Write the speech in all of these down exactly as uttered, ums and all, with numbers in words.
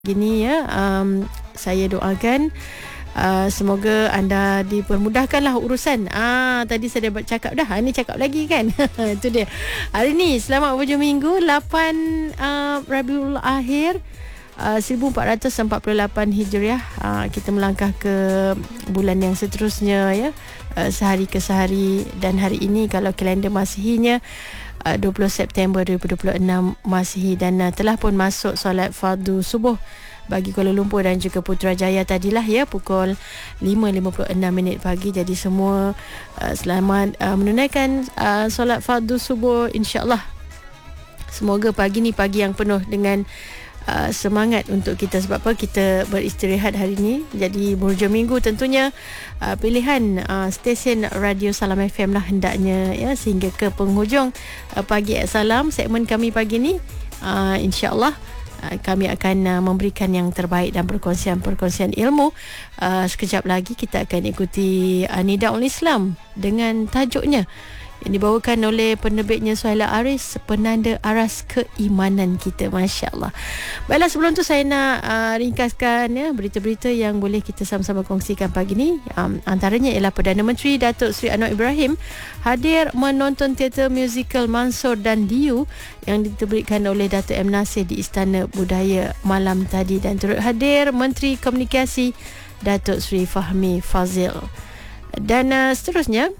Gini ya, um, saya doakan uh, semoga anda dipermudahkanlah urusan. Ah, tadi saya dah cakap dah, ini cakap lagi kan. Itu dia. Hari ni selamat berhujung minggu lapan uh, Rabiul Akhir uh, seribu empat ratus empat puluh lapan Hijriah. Uh, kita melangkah ke bulan yang seterusnya ya. Uh, sehari ke sehari, dan hari ini kalau kalender Masihinya Uh, dua puluh September dua ribu dua puluh enam Masihi, dan uh, telah pun masuk solat fardu subuh bagi Kuala Lumpur dan juga Putrajaya tadilah ya, pukul lima lima puluh enam minit pagi. Jadi semua uh, selamat uh, menunaikan uh, solat fardu subuh, insya-Allah. Semoga pagi ni pagi yang penuh dengan Uh, semangat untuk kita, sebab apa kita beristirahat hari ni. Jadi berhujung minggu tentunya uh, pilihan uh, stesen radio Salam F M lah hendaknya ya, sehingga ke penghujung uh, pagi Salam segmen kami pagi ni uh, insya-Allah uh, kami akan uh, memberikan yang terbaik dan perkongsian-perkongsian ilmu. Uh, sekejap lagi kita akan ikuti uh, Nidaul Islam dengan tajuknya yang dibawakan oleh penerbitnya Suhaila Aris, penanda aras keimanan kita, masya-Allah. Baiklah, sebelum tu saya nak uh, ringkaskan ya berita-berita yang boleh kita sama-sama kongsikan pagi ni. Um, antaranya ialah Perdana Menteri Datuk Seri Anwar Ibrahim hadir menonton teater musikal Mansur dan Liu yang diterbitkan oleh Datuk M Nasir di Istana Budaya malam tadi, dan turut hadir Menteri Komunikasi Datuk Seri Fahmi Fazil. Dan uh, seterusnya,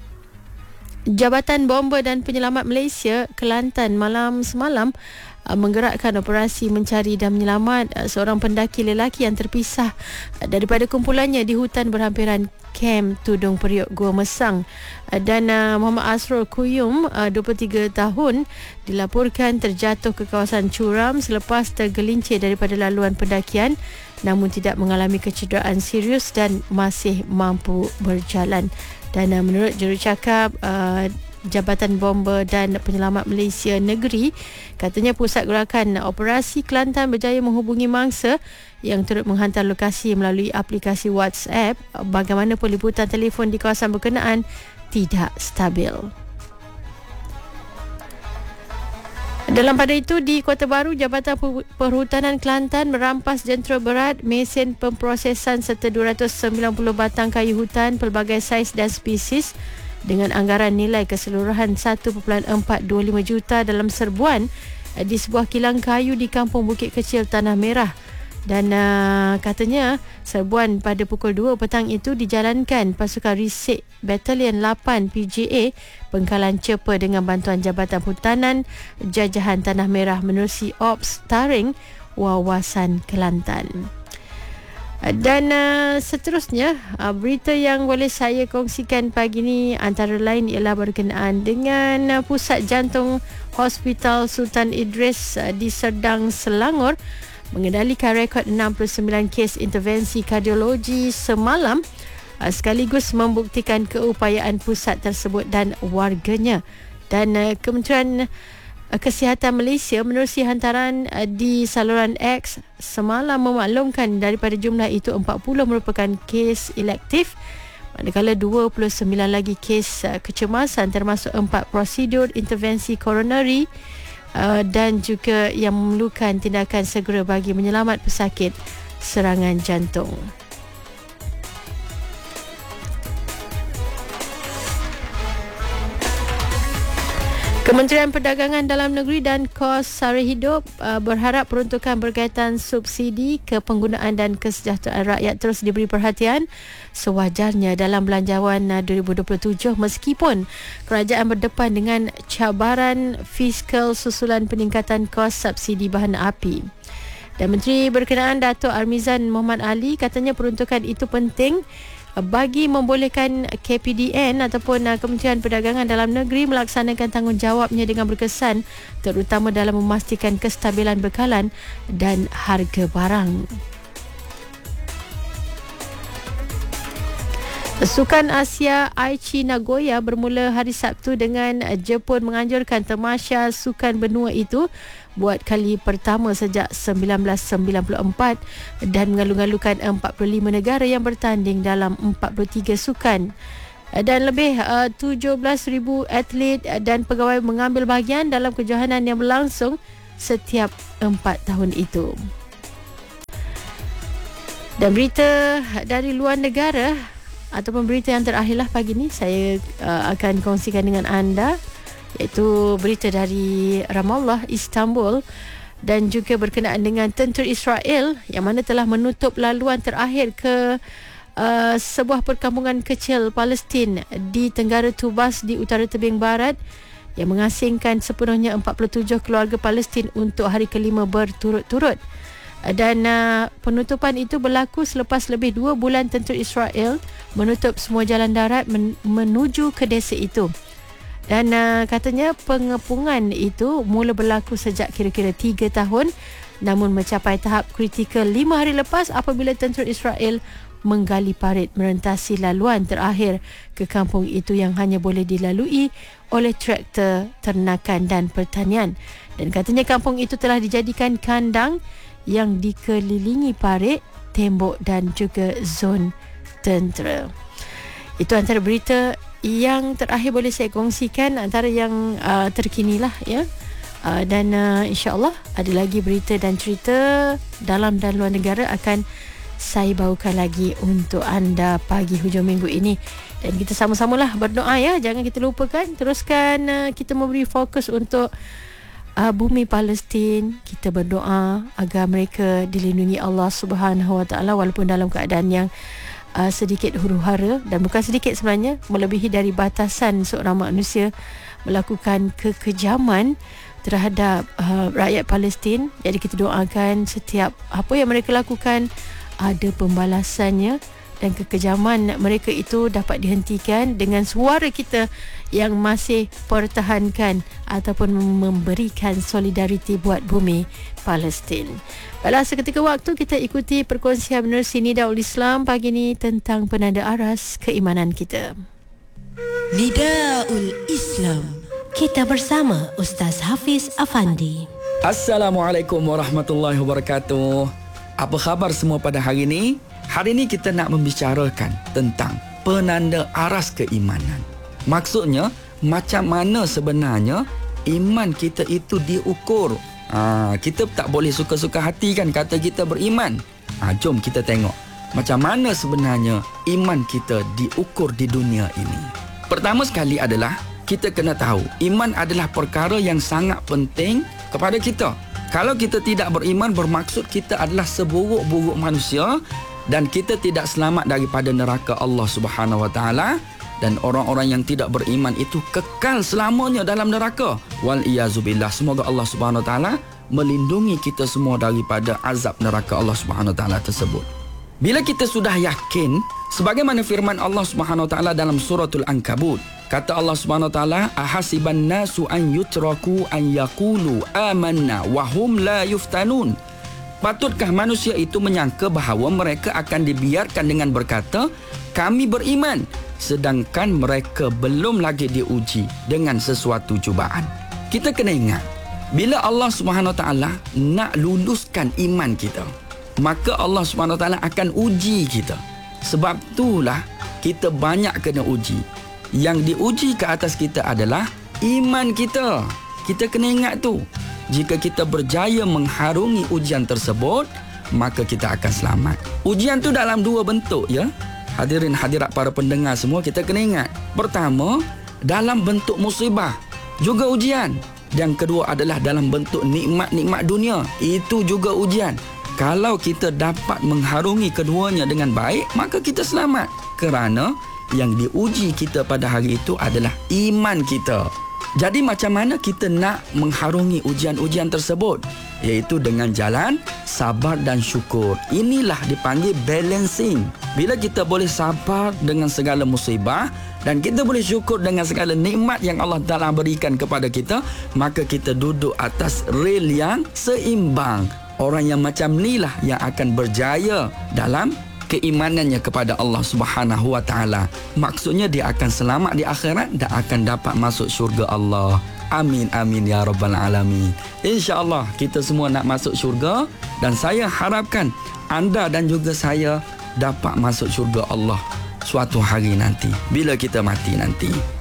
Jabatan Bomber dan Penyelamat Malaysia Kelantan malam semalam uh, menggerakkan operasi mencari dan menyelamat uh, seorang pendaki lelaki yang terpisah uh, daripada kumpulannya di hutan berhampiran Kem Tudung Periuk, Gua Mesang. Uh, dan uh, Muhammad Asrul Kuyum, uh, dua puluh tiga tahun, dilaporkan terjatuh ke kawasan Curam selepas tergelincir daripada laluan pendakian, namun tidak mengalami kecederaan serius dan masih mampu berjalan. Dan uh, menurut jurucakap uh, Jabatan Bomber dan Penyelamat Malaysia Negeri, katanya pusat gerakan operasi Kelantan berjaya menghubungi mangsa yang turut menghantar lokasi melalui aplikasi WhatsApp. Bagaimanapun liputan telefon di kawasan berkenaan tidak stabil. Dalam pada itu, di Kota Baru, Jabatan Perhutanan Kelantan merampas jentera berat, mesin pemprosesan serta dua ratus sembilan puluh batang kayu hutan pelbagai saiz dan spesies dengan anggaran nilai keseluruhan satu perpuluhan empat dua lima juta dalam serbuan di sebuah kilang kayu di Kampung Bukit Kecil, Tanah Merah. Dan uh, katanya serbuan pada pukul dua petang itu dijalankan pasukan Risik Batalion lapan P J A Pengkalan Cepa dengan bantuan Jabatan Perhutanan Jajahan Tanah Merah menerusi Ops Taring Wawasan Kelantan. Dan uh, seterusnya, uh, berita yang boleh saya kongsikan pagi ni antara lain ialah berkenaan dengan uh, Pusat Jantung Hospital Sultan Idris uh, di Serdang, Selangor mengendalikan rekod enam puluh sembilan kes intervensi kardiologi semalam, uh, sekaligus membuktikan keupayaan pusat tersebut dan warganya. Dan uh, Kementerian uh, Kesihatan Malaysia menerusi hantaran uh, di saluran X semalam memaklumkan daripada jumlah itu empat puluh merupakan kes elektif, manakala dua puluh sembilan lagi kes uh, kecemasan, termasuk empat prosedur intervensi koronari Uh, dan juga yang memerlukan tindakan segera bagi menyelamat pesakit serangan jantung. Kementerian Perdagangan Dalam Negeri dan Kos Sara Hidup uh, berharap peruntukan berkaitan subsidi ke penggunaan dan kesejahteraan rakyat terus diberi perhatian sewajarnya dalam belanjawan uh, dua ribu dua puluh tujuh, meskipun kerajaan berdepan dengan cabaran fiskal susulan peningkatan kos subsidi bahan api. Dan Menteri berkenaan Datuk Armizan Muhammad Ali katanya peruntukan itu penting bagi membolehkan K P D N ataupun uh, Kementerian Perdagangan Dalam Negeri melaksanakan tanggungjawabnya dengan berkesan, terutama dalam memastikan kestabilan bekalan dan harga barang. Sukan Asia Aichi Nagoya bermula hari Sabtu dengan Jepun menganjurkan tamasya sukan benua itu buat kali pertama sejak seribu sembilan ratus sembilan puluh empat dan mengalu-alukan empat puluh lima negara yang bertanding dalam empat puluh tiga sukan. Dan lebih uh, tujuh belas ribu atlet dan pegawai mengambil bahagian dalam kejohanan yang berlangsung setiap empat tahun itu. Dan berita dari luar negara ataupun berita yang terakhirlah pagi ni saya uh, akan kongsikan dengan anda, iaitu berita dari Ramallah, Istanbul, dan juga berkenaan dengan tentera Israel yang mana telah menutup laluan terakhir ke uh, sebuah perkampungan kecil Palestin di Tenggara Tubas di utara tebing barat yang mengasingkan sepenuhnya empat puluh tujuh keluarga Palestin untuk hari kelima berturut-turut. Dan uh, penutupan itu berlaku selepas lebih dua bulan tentera Israel menutup semua jalan darat men- menuju ke desa itu. Dan uh, katanya pengepungan itu mula berlaku sejak kira-kira tiga tahun, namun mencapai tahap kritikal lima hari lepas apabila tentera Israel menggali parit merentasi laluan terakhir ke kampung itu yang hanya boleh dilalui oleh traktor ternakan dan pertanian. Dan katanya kampung itu telah dijadikan kandang yang dikelilingi parit, tembok dan juga zon tentera. Itu antara berita yang terakhir boleh saya kongsikan, antara yang uh, terkini lah ya. Uh, dan uh, insya-Allah ada lagi berita dan cerita dalam dan luar negara akan saya bawakan lagi untuk anda pagi hujung minggu ini. Dan kita sama-samalah berdoa ya, jangan kita lupakan, teruskan uh, kita memberi fokus untuk Uh, bumi Palestin. Kita berdoa agar mereka dilindungi Allah Subhanahu Wa Taala walaupun dalam keadaan yang uh, sedikit huru-hara, dan bukan sedikit sebenarnya, melebihi dari batasan seorang manusia melakukan kekejaman terhadap uh, rakyat Palestin. Jadi kita doakan setiap apa yang mereka lakukan ada pembalasannya dan kekejaman mereka itu dapat dihentikan dengan suara kita yang masih pertahankan ataupun memberikan solidariti buat bumi Palestin. Baiklah, seketika waktu kita ikuti perkongsian menerusi Nidaul Islam pagi ini tentang penanda aras keimanan kita. Nidaul Islam, kita bersama Ustaz Hafiz Afandi. Assalamualaikum warahmatullahi wabarakatuh. Apa khabar semua pada hari ini? Hari ini kita nak membicarakan tentang penanda aras keimanan. Maksudnya, macam mana sebenarnya iman kita itu diukur. Ha, kita tak boleh suka-suka hati kan kata kita beriman. Ha, jom kita tengok macam mana sebenarnya iman kita diukur di dunia ini. Pertama sekali adalah kita kena tahu iman adalah perkara yang sangat penting kepada kita. Kalau kita tidak beriman, bermaksud kita adalah seburuk-buruk manusia dan kita tidak selamat daripada neraka Allah Subhanahu Wa Taala, dan orang-orang yang tidak beriman itu kekal selamanya dalam neraka. Wal iyazubillah. Semoga Allah Subhanahu Wa Taala melindungi kita semua daripada azab neraka Allah Subhanahu Wa Taala tersebut. Bila kita sudah yakin sebagaimana firman Allah Subhanahu Wa Taala dalam suratul Ankabut, kata Allah Subhanahu Wa Taala, ahasiban nasu an yutraku an yaqulu amanna wa hum la yuftanun. Patutkah manusia itu menyangka bahawa mereka akan dibiarkan dengan berkata, kami beriman, sedangkan mereka belum lagi diuji dengan sesuatu cubaan. Kita kena ingat, bila Allah Subhanahu Wa Taala nak luluskan iman kita, maka Allah Subhanahu Wa Taala akan uji kita. Sebab itulah kita banyak kena uji. Yang diuji ke atas kita adalah iman kita. Kita kena ingat tu. Jika kita berjaya mengharungi ujian tersebut, maka kita akan selamat. Ujian tu dalam dua bentuk ya. Hadirin hadirat para pendengar semua, kita kena ingat. Pertama, dalam bentuk musibah, juga ujian. Yang kedua adalah dalam bentuk nikmat-nikmat dunia, itu juga ujian. Kalau kita dapat mengharungi keduanya dengan baik, maka kita selamat. Kerana yang diuji kita pada hari itu adalah iman kita. Jadi macam mana kita nak mengharungi ujian-ujian tersebut? Iaitu dengan jalan sabar dan syukur. Inilah dipanggil balancing. Bila kita boleh sabar dengan segala musibah dan kita boleh syukur dengan segala nikmat yang Allah Taala berikan kepada kita, maka kita duduk atas rel yang seimbang. Orang yang macam inilah yang akan berjaya dalam keimanannya kepada Allah Subhanahu Wa Taala. Maksudnya dia akan selamat di akhirat dan akan dapat masuk syurga Allah. Amin amin ya rabbal alamin. Insya-Allah kita semua nak masuk syurga, dan saya harapkan anda dan juga saya dapat masuk syurga Allah suatu hari nanti bila kita mati nanti.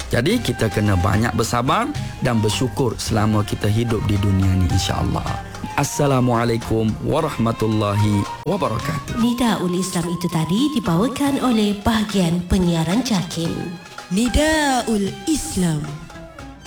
Jadi kita kena banyak bersabar dan bersyukur selama kita hidup di dunia ni, insya-Allah. Assalamualaikum warahmatullahi wabarakatuh. Nidaul Islam itu tadi dibawakan oleh bahagian penyiaran JAKIM. Nidaul Islam.